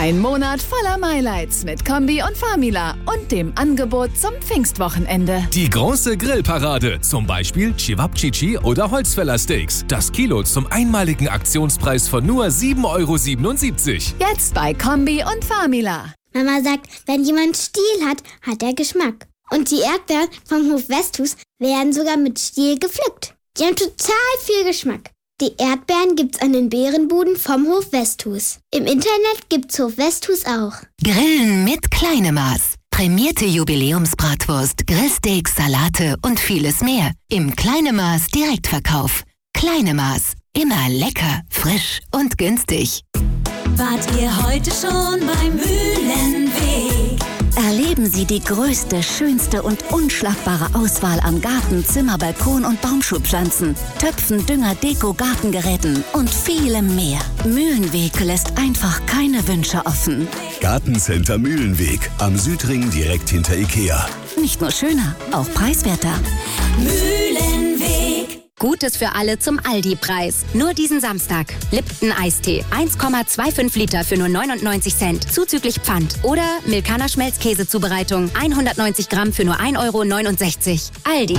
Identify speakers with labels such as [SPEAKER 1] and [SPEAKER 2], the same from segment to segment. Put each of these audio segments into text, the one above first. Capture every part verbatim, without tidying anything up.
[SPEAKER 1] Ein Monat voller Highlights mit Kombi und Famila und dem Angebot zum Pfingstwochenende.
[SPEAKER 2] Die große Grillparade, zum Beispiel Cevapcici oder Holzfällersteaks. Das Kilo zum einmaligen Aktionspreis von nur sieben Euro siebenundsiebzig.
[SPEAKER 1] Jetzt bei Kombi und Famila.
[SPEAKER 3] Mama sagt, wenn jemand Stiel hat, hat er Geschmack. Und die Erdbeeren vom Hof Westhus werden sogar mit Stiel gepflückt. Die haben total viel Geschmack. Die Erdbeeren gibt's an den Beerenbuden vom Hof Westhus. Im Internet gibt's Hof Westhus auch.
[SPEAKER 4] Grillen mit Kleinemaß. Prämierte Jubiläumsbratwurst, Grillsteaks, Salate und vieles mehr. Im Kleinemaß Direktverkauf. Kleinemaß. Immer lecker, frisch und günstig.
[SPEAKER 5] Wart ihr heute schon beim Mühlenweg?
[SPEAKER 6] Erleben Sie die größte, schönste und unschlagbare Auswahl an Garten-, Zimmer-, Balkon- und Baumschulpflanzen, Töpfen, Dünger, Deko, Gartengeräten und vielem mehr. Mühlenweg lässt einfach keine Wünsche offen.
[SPEAKER 7] Gartencenter Mühlenweg am Südring direkt hinter Ikea.
[SPEAKER 6] Nicht nur schöner, auch preiswerter.
[SPEAKER 5] Mühlenweg.
[SPEAKER 8] Gutes für alle zum Aldi-Preis. Nur diesen Samstag. Lipton Eistee. eins Komma fünfundzwanzig Liter für nur neunundneunzig Cent. Zuzüglich Pfand. Oder Milkaner Schmelzkäsezubereitung. hundertneunzig Gramm für nur ein Euro neunundsechzig. Aldi.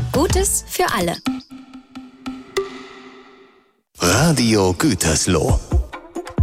[SPEAKER 8] Gutes für alle.
[SPEAKER 7] Radio Gütersloh.